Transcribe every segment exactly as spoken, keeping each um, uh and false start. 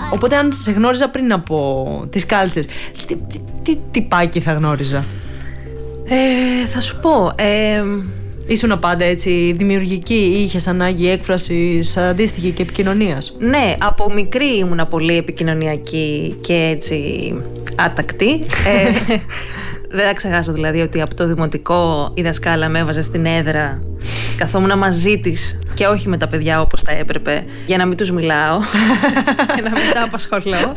Οπότε αν σε γνώριζα πριν από τις κάλτσες, τι, τι, τι τυπάκι θα γνώριζα? Ε, θα σου πω... Ε, Ήσουν πάντα έτσι δημιουργική ή είχες ανάγκη έκφρασης αντίστοιχη και επικοινωνίας? Ναι, από μικρή ήμουνα πολύ επικοινωνιακή και έτσι άτακτη. ε, δεν θα ξεχάσω δηλαδή ότι από το δημοτικό η δασκάλα με έβαζε στην έδρα, καθόμουν μαζί της και όχι με τα παιδιά όπως θα έπρεπε, για να μην τους μιλάω και να μην τα απασχολώ.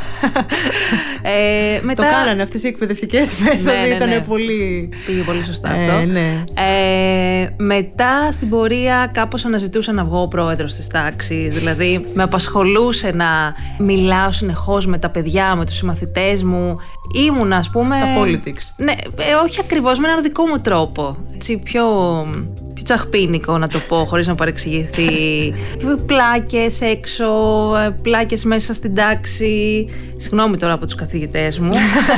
ε, μετά... Το κάνανε αυτές οι εκπαιδευτικές μέθοδοι, ναι, ναι, ήταν ναι. πολύ... Πήγε πολύ σωστά ε, αυτό. Ναι. Ε, μετά στην πορεία κάπως αναζητούσα να βγω ο πρόεδρος της τάξης. Δηλαδή με απασχολούσε να μιλάω συνεχώς με τα παιδιά, με τους συμμαθητές μου. Ήμουνα, ας πούμε... Στα politics. Ναι, ε, όχι ακριβώς, με έναν δικό μου τρόπο. Έτσι, πιο... πιο τσαχπίνικο να το πω, χωρίς να παρεξηγηθεί. Πλάκες έξω, πλάκες μέσα στην τάξη. Συγγνώμη τώρα από τους καθηγητές μου.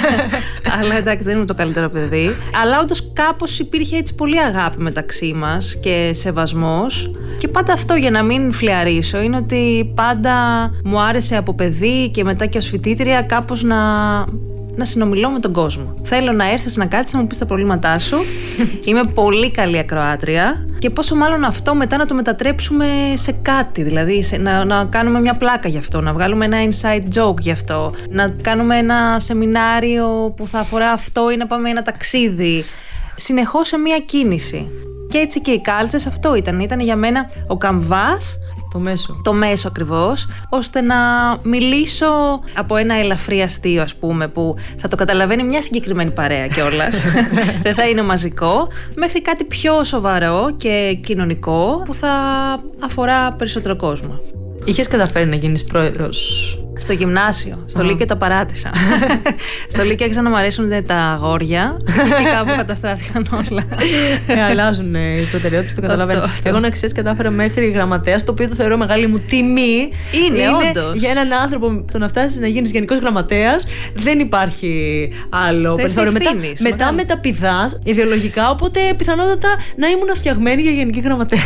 Αλλά εντάξει, δεν είμαι το καλύτερο παιδί. Αλλά όντως κάπως υπήρχε έτσι πολύ αγάπη μεταξύ μας και σεβασμός. Και πάντα αυτό, για να μην φλιαρίσω, είναι ότι πάντα μου άρεσε από παιδί και μετά και ως φοιτήτρια κάπως να... να συνομιλώ με τον κόσμο. Θέλω να έρθεις να κάτσεις να μου πεις τα προβλήματά σου. Είμαι πολύ καλή ακροάτρια. Και πόσο μάλλον αυτό μετά να το μετατρέψουμε σε κάτι. Δηλαδή σε, να, να κάνουμε μια πλάκα γι' αυτό, να βγάλουμε ένα inside joke γι' αυτό, να κάνουμε ένα σεμινάριο που θα αφορά αυτό ή να πάμε ένα ταξίδι. Συνεχώς σε μια κίνηση. Και έτσι και οι κάλτσες αυτό ήταν. Ήταν για μένα ο καμβάς. Το μέσο. Το μέσο ακριβώς, ώστε να μιλήσω από ένα ελαφρύ αστείο, ας πούμε, που θα το καταλαβαίνει μια συγκεκριμένη παρέα κιόλας. Δεν θα είναι μαζικό, μέχρι κάτι πιο σοβαρό και κοινωνικό που θα αφορά περισσότερο κόσμο. Είχες καταφέρει να γίνεις πρόεδρος? Στο γυμνάσιο. Στο oh. Λύκειο τα παράτησα. Στο Λύκειο άρχισαν να μου αρέσουν τα αγόρια και κάπου καταστράφηκαν όλα. Ε, αλλάζουν οι προτεραιότητες, το καταλαβαίνω. Αυτό, αυτό. Εγώ να ξέρεις, κατάφερα μέχρι γραμματέας, το οποίο το θεωρώ μεγάλη μου τιμή. Είναι, είναι όντως. Για έναν άνθρωπο το να φτάσεις να γίνεις γενικός γραμματέας, δεν υπάρχει άλλο περιθώριο. Μετά, μετά μεταπηδάς ιδεολογικά, οπότε πιθανότατα να ήμουν φτιαγμένη για γενική γραμματέα.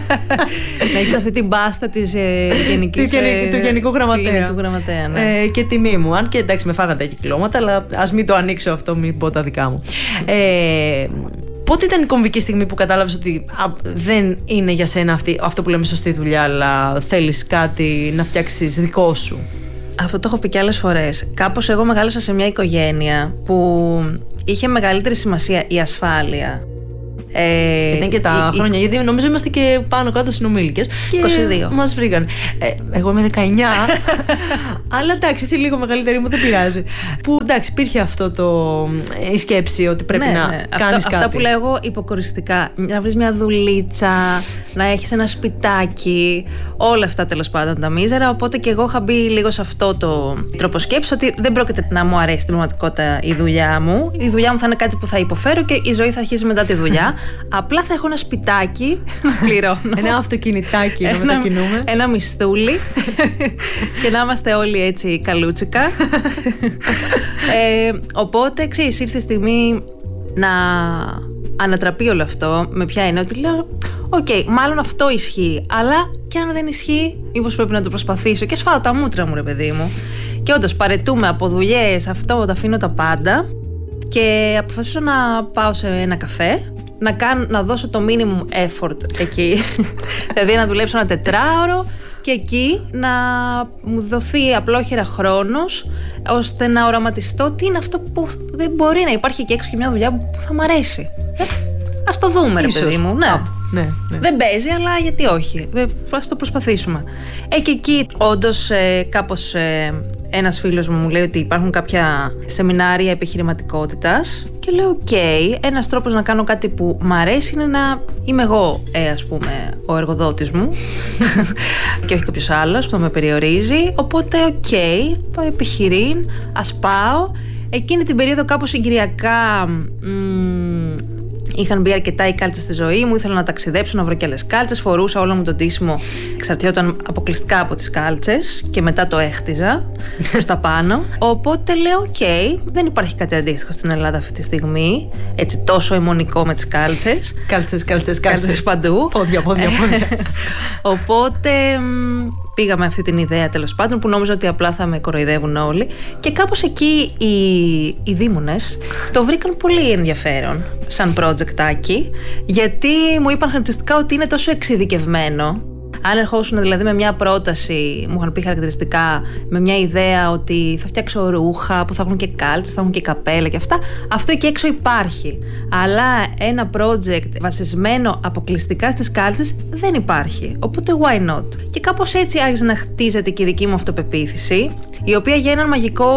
Να έχεις αυτή την μπάστα της ε, γενικής, ε, του γενικού γραμματέα. Ναι. Ε, και τιμή μου. Αν και εντάξει, με φάγανε τα κυκλώματα, αλλά ας μην το ανοίξω αυτό, μην πω τα δικά μου. Ε, πότε ήταν η κομβική στιγμή που κατάλαβες ότι α, δεν είναι για σένα αυτή, αυτό που λέμε σωστή δουλειά, αλλά θέλεις κάτι να φτιάξεις δικό σου? Αυτό το έχω πει και άλλες φορές. Κάπως εγώ μεγάλωσα σε μια οικογένεια που είχε μεγαλύτερη σημασία η ασφάλεια. Ε, ήταν και τα η, χρόνια, η, γιατί νομίζω είμαστε και πάνω κάτω συνομήλικες. είκοσι δύο. Μας βρήκαν. Ε, εγώ είμαι δεκαεννιά. Αλλά εντάξει, εσύ λίγο μεγαλύτερη μου, δεν πειράζει. Που εντάξει, υπήρχε αυτό το. Η σκέψη ότι πρέπει ναι, να ναι. κάνεις αυτά, κάτι. Αυτά που λέω εγώ υποκοριστικά. Να βρεις μια δουλίτσα, να έχεις ένα σπιτάκι. Όλα αυτά τέλος πάντων τα μίζερα. Οπότε και εγώ είχα μπει λίγο σε αυτό το τρόπο σκέψη, ότι δεν πρόκειται να μου αρέσει στην πραγματικότητα η δουλειά μου. Η δουλειά μου θα είναι κάτι που θα υποφέρω και η ζωή θα αρχίσει μετά τη δουλειά. Απλά θα έχω ένα σπιτάκι να πληρώνω. Ένα αυτοκινητάκι να μετακινούμε. Ένα μισθούλι. Και να είμαστε όλοι έτσι καλούτσικα. ε, οπότε, ξέρεις, ήρθε η στιγμή να ανατραπεί όλο αυτό. Με ποια είναι ότι λέω, οκ, okay, μάλλον αυτό ισχύει. Αλλά και αν δεν ισχύει, μήπως πρέπει να το προσπαθήσω. Και σφάω τα μούτρα μου, ρε παιδί μου. Και όντως παρετούμε από δουλειές, αυτό, τα αφήνω τα πάντα. Και αποφασίσω να πάω σε ένα καφέ. Να, κάνω, να δώσω το minimum effort εκεί. Δηλαδή να δουλέψω ένα τετράωρο και εκεί να μου δοθεί απλόχερα χρόνος, ώστε να οραματιστώ τι είναι αυτό που δεν μπορεί να υπάρχει και έξω και μια δουλειά που θα μ' αρέσει. Ε, ας το δούμε, ρε παιδί μου. Ναι. Ναι, ναι. Δεν παίζει, αλλά γιατί όχι. Ας το προσπαθήσουμε. Ε, και εκεί όντως ε, κάπως ε, ένας φίλος μου μου λέει ότι υπάρχουν κάποια σεμινάρια επιχειρηματικότητας και λέω οκ, okay, ένας τρόπος να κάνω κάτι που μ' αρέσει είναι να είμαι εγώ, ε, ας πούμε, ο εργοδότης μου και όχι κάποιος άλλος που θα με περιορίζει. Οπότε οκ, okay, πάω επιχειρήν, ας πάω. Εκείνη την περίοδο κάπως συγκυριακά μ, είχαν μπει αρκετά οι κάλτσες στη ζωή μου, ήθελα να ταξιδέψω, να βρω και άλλες κάλτσες. Φορούσα όλο μου το ντύσιμο, εξαρτιόταν αποκλειστικά από τις κάλτσες και μετά το έχτιζα προς τα πάνω. Οπότε λέω: οκ, okay, δεν υπάρχει κάτι αντίστοιχο στην Ελλάδα αυτή τη στιγμή. Έτσι, τόσο αιμονικό με τις κάλτσες. Κάλτσες, κάλτσες, κάλτσες παντού. Πόδια, πόδια, πόδια. Οπότε πήγαμε αυτή την ιδέα τέλος πάντων, που νόμιζα ότι απλά θα με κοροϊδεύουν όλοι. Και κάπως εκεί οι, οι δήμονες το βρήκαν πολύ ενδιαφέρον σαν project-άκι, γιατί μου είπαν χαρακτηριστικά ότι είναι τόσο εξειδικευμένο. Αν ερχόσουν δηλαδή με μια πρόταση, μου είχαν πει χαρακτηριστικά, με μια ιδέα ότι θα φτιάξω ρούχα που θα έχουν και κάλτσες, θα έχουν και καπέλα και αυτά, αυτό εκεί έξω υπάρχει. Αλλά ένα project βασισμένο αποκλειστικά στις κάλτσες δεν υπάρχει. Οπότε why not? Και κάπως έτσι άρχισε να χτίζεται και η δική μου αυτοπεποίθηση, η οποία για έναν μαγικό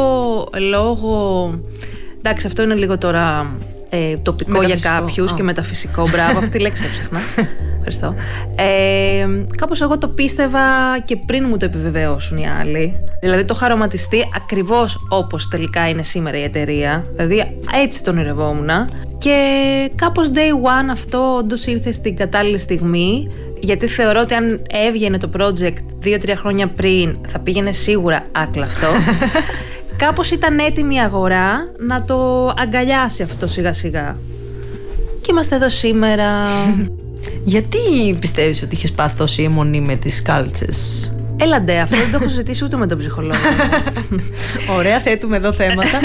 λόγο. Εντάξει, αυτό είναι λίγο τώρα ε, τοπικό για κάποιους oh. και μεταφυσικό. Μπράβο, αυτή τη λέξη έψαχνα. Ευχαριστώ. Ε, κάπως εγώ το πίστευα και πριν μου το επιβεβαιώσουν οι άλλοι. Δηλαδή το είχα ρωματιστεί ακριβώς όπως τελικά είναι σήμερα η εταιρεία. Δηλαδή έτσι τον ονειρευόμουν. Και κάπως day one αυτό όντως ήρθε στην κατάλληλη στιγμή. Γιατί θεωρώ ότι αν έβγαινε το project δύο τρία χρόνια πριν, θα πήγαινε σίγουρα άκλαυτο. Κάπως ήταν έτοιμη η αγορά να το αγκαλιάσει αυτό σιγά σιγά. Και είμαστε εδώ σήμερα. Γιατί πιστεύεις ότι είχες πάθει τόση αιμονή με τις κάλτσες? Έλαντε, αυτό δεν το έχω συζητήσει ούτε με τον ψυχολόγο. Ωραία, θέτουμε εδώ θέματα.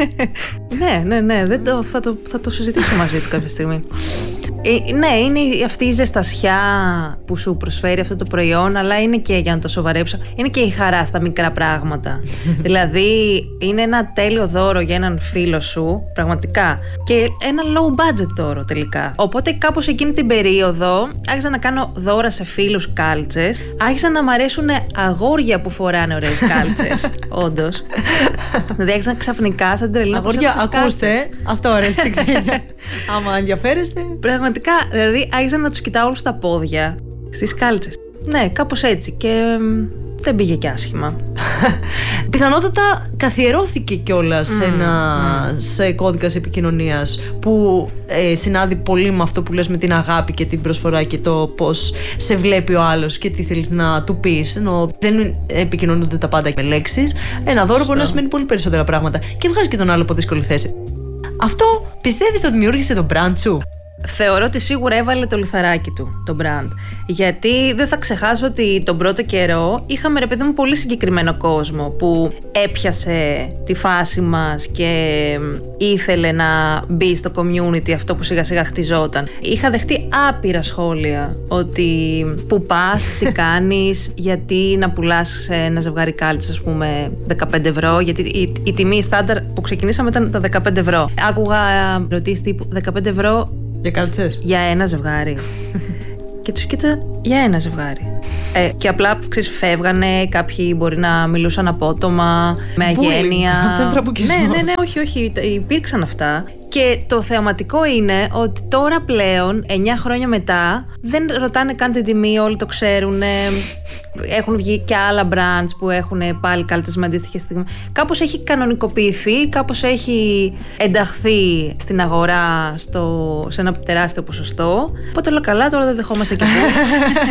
ναι, ναι, ναι, δεν το, θα, το, θα το συζητήσω μαζί του κάποια στιγμή. Ε, ναι, είναι αυτή η ζεστασιά που σου προσφέρει αυτό το προϊόν, αλλά είναι και, για να το σοβαρέψω, είναι και η χαρά στα μικρά πράγματα. Δηλαδή, είναι ένα τέλειο δώρο για έναν φίλο σου, πραγματικά, και ένα low budget δώρο τελικά. Οπότε, κάπως εκείνη την περίοδο, άρχισα να κάνω δώρα σε φίλους κάλτσες, άρχισαν να μ' αρέσουν αγόρια που φοράνε ωραίες κάλτσες. Όντως. Δηλαδή, άρχισαν ξαφνικά σαν τρελή. Αγόρια, ακούστε, αυτό αρέσει στην ξένια. Άμα ενδιαφέρεστε. Πραγματικά, δηλαδή άρχισα να τους κοιτάω όλους τα πόδια στις κάλτσες. Ναι, κάπως έτσι, και δεν πήγε και άσχημα. Πιθανότατα καθιερώθηκε κιόλας mm, ένα mm. σε κώδικας επικοινωνίας που ε, συνάδει πολύ με αυτό που λες, με την αγάπη και την προσφορά και το πώς σε βλέπει ο άλλος και τι θέλεις να του πεις. Ενώ δεν επικοινωνούνται τα πάντα με λέξεις. Ένα δώρο μπορεί να σημαίνει πολύ περισσότερα πράγματα και βγάζει και τον άλλο από δύσκολη θέση. Αυτό πιστεύεις ότι δημιούργησε το brand σου? Θεωρώ ότι σίγουρα έβαλε το λιθαράκι του, το brand. Γιατί δεν θα ξεχάσω ότι τον πρώτο καιρό είχαμε, ρε παιδί μου, πολύ συγκεκριμένο κόσμο που έπιασε τη φάση μας και ήθελε να μπει στο community αυτό που σιγά σιγά χτιζόταν. Είχα δεχτεί άπειρα σχόλια ότι που πας, τι κάνεις, γιατί να πουλάς ένα ζευγάρι κάλτσες, ας πούμε, δεκαπέντε ευρώ, γιατί η, η τιμή στάνταρ που ξεκινήσαμε ήταν τα δεκαπέντε ευρώ. Άκουγα ρωτήσεις τύπου δεκαπέντε ευρώ για κάλτσες. Για ένα ζευγάρι. Και τους κοίτα για ένα ζευγάρι. Ε, και απλά, ξέρεις, φεύγανε, κάποιοι μπορεί να μιλούσαν απότομα, με αγένεια. Αυτό είναι τραμπουκισμός. Ναι, ναι, ναι, όχι, όχι, υπήρξαν αυτά. Και το θεαματικό είναι ότι τώρα πλέον, εννιά χρόνια μετά, δεν ρωτάνε καν την τιμή, όλοι το ξέρουν. Έχουν βγει και άλλα brands που έχουν πάλι κάλτσες με αντίστοιχη στιγμή. Κάπως έχει κανονικοποιηθεί, κάπως έχει ενταχθεί στην αγορά στο, σε ένα τεράστιο ποσοστό. Οπότε όλα καλά, τώρα δεν δεχόμαστε και πού.